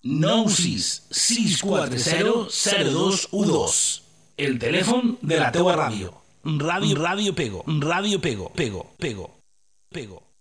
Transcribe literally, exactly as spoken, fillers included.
nou sis sis quatre zero zero dos u dos. El telèfon de la teua ràdio. Ràdio, ràdio Pego, ràdio Pego, Pego, Pego, Pego.